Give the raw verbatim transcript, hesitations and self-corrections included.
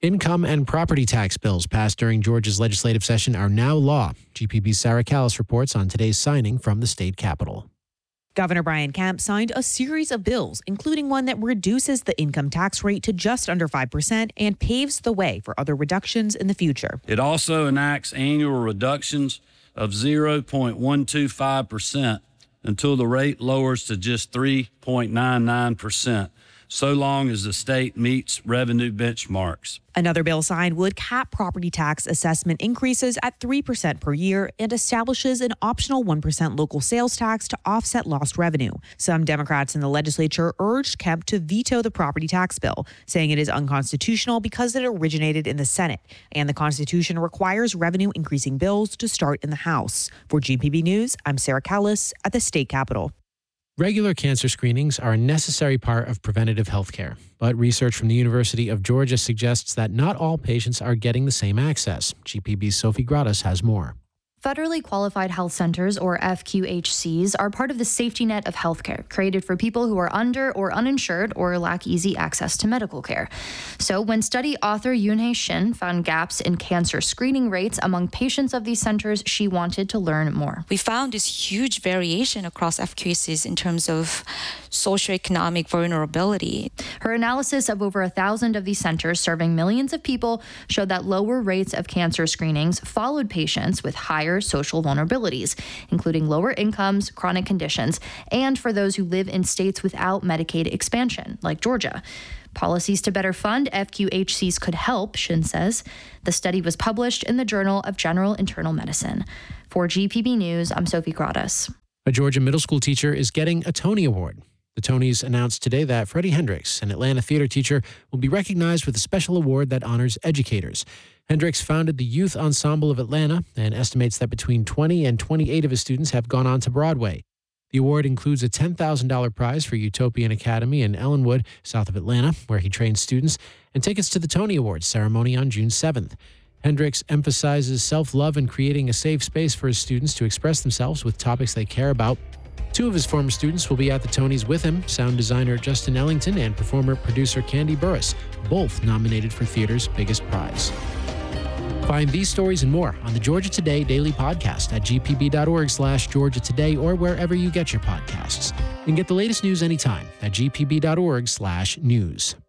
Income and property tax bills passed during Georgia's legislative session are now law. G P B's Sarah Callis reports on today's signing from the state capitol. Governor Brian Kemp signed a series of bills, including one that reduces the income tax rate to just under five percent and paves the way for other reductions in the future. It also enacts annual reductions of zero point one two five percent until the rate lowers to just three point nine nine percent, so long as the state meets revenue benchmarks. Another bill signed would cap property tax assessment increases at three percent per year and establishes an optional one percent local sales tax to offset lost revenue. Some Democrats in the legislature urged Kemp to veto the property tax bill, saying it is unconstitutional because it originated in the Senate, and the Constitution requires revenue-increasing bills to start in the House. For G P B News, I'm Sarah Callis at the state capitol. Regular cancer screenings are a necessary part of preventative health care, but research from the University of Georgia suggests that not all patients are getting the same access. G P B's Sophie Gradas has more. Federally qualified health centers, or F Q H Cs, are part of the safety net of healthcare, created for people who are under or uninsured or lack easy access to medical care. So when study author Yoonhae Shin found gaps in cancer screening rates among patients of these centers, she wanted to learn more. We found this huge variation across F Q H Cs in terms of socioeconomic vulnerability. Her analysis of over a thousand of these centers serving millions of people showed that lower rates of cancer screenings followed patients with higher social vulnerabilities, including lower incomes, chronic conditions, and for those who live in states without Medicaid expansion, like Georgia. Policies to better fund F Q H Cs could help, Shin says. The study was published in the Journal of General Internal Medicine. For G P B News, I'm Sophie Gradas. A Georgia middle school teacher is getting a Tony Award. The Tonys announced today that Freddie Hendricks, an Atlanta theater teacher, will be recognized with a special award that honors educators. Hendricks founded the Youth Ensemble of Atlanta and estimates that between twenty and twenty-eight of his students have gone on to Broadway. The award includes a ten thousand dollars prize for Utopian Academy in Ellenwood, south of Atlanta, where he trains students, and tickets to the Tony Awards ceremony on June seventh. Hendricks emphasizes self-love and creating a safe space for his students to express themselves with topics they care about. Two of his former students will be at the Tonys with him, sound designer Justin Ellington and performer-producer Candy Burris, both nominated for theater's biggest prize. Find these stories and more on the Georgia Today Daily Podcast at g p b dot org slash Georgia Today or wherever you get your podcasts. And get the latest news anytime at g p b dot org slash news.